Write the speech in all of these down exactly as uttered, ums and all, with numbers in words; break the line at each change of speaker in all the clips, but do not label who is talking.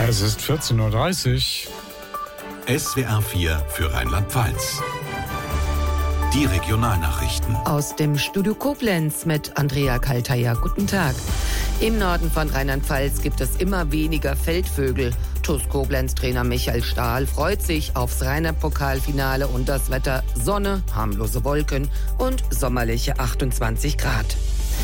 Es ist vierzehn Uhr dreißig.
S W R vier für Rheinland-Pfalz. Die Regionalnachrichten.
Aus dem Studio Koblenz mit Andrea Kalteier. Guten Tag. Im Norden von Rheinland-Pfalz gibt es immer weniger Feldvögel. T U S Koblenz-Trainer Michael Stahl freut sich aufs Rheiner-Pokalfinale und das Wetter: Sonne, harmlose Wolken und sommerliche achtundzwanzig Grad.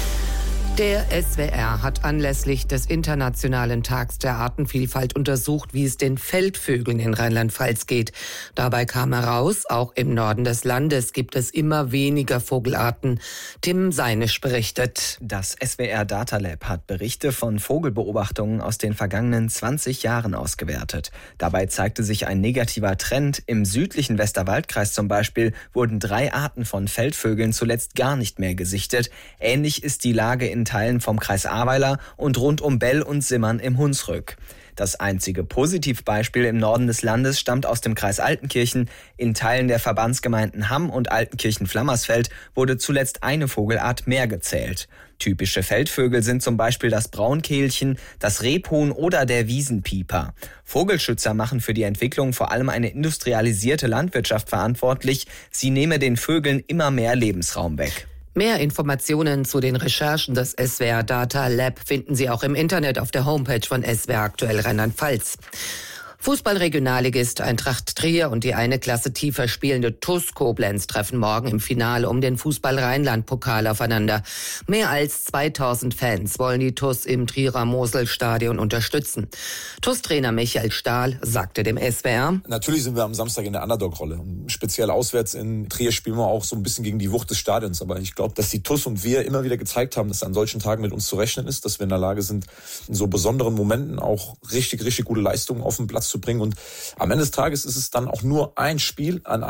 Der S W R hat anlässlich des Internationalen Tags der Artenvielfalt untersucht, wie es den Feldvögeln in Rheinland-Pfalz geht. Dabei kam heraus, auch im Norden des Landes gibt es immer weniger Vogelarten. Tim Seinisch berichtet.
Das S W R Data Lab hat Berichte von Vogelbeobachtungen aus den vergangenen zwanzig Jahren ausgewertet. Dabei zeigte sich ein negativer Trend. Im südlichen Westerwaldkreis zum Beispiel wurden drei Arten von Feldvögeln zuletzt gar nicht mehr gesichtet. Ähnlich ist die Lage in Teilen vom Kreis Ahrweiler und rund um Bell und Simmern im Hunsrück. Das einzige Positivbeispiel im Norden des Landes stammt aus dem Kreis Altenkirchen. In Teilen der Verbandsgemeinden Hamm und Altenkirchen-Flammersfeld wurde zuletzt eine Vogelart mehr gezählt. Typische Feldvögel sind zum Beispiel das Braunkehlchen, das Rebhuhn oder der Wiesenpieper. Vogelschützer machen für die Entwicklung vor allem eine industrialisierte Landwirtschaft verantwortlich. Sie nehme den Vögeln immer mehr Lebensraum weg.
Mehr Informationen zu den Recherchen des S W R Data Lab finden Sie auch im Internet auf der Homepage von S W R Aktuell Rheinland-Pfalz. Fußball-Regionalligist Eintracht Trier und die eine Klasse tiefer spielende T U S Koblenz treffen morgen im Finale um den Fußball-Rheinland-Pokal aufeinander. Mehr als zweitausend Fans wollen die T U S im Trierer Mosel-Stadion unterstützen. T U S-Trainer Michael Stahl sagte dem S W R:
Natürlich sind wir am Samstag in der Underdog-Rolle. Speziell auswärts in Trier spielen wir auch so ein bisschen gegen die Wucht des Stadions. Aber ich glaube, dass die T U S und wir immer wieder gezeigt haben, dass an solchen Tagen mit uns zu rechnen ist, dass wir in der Lage sind, in so besonderen Momenten auch richtig, richtig gute Leistungen auf den Platz zu bringen. Und am Ende des Tages ist es dann auch nur ein Spiel an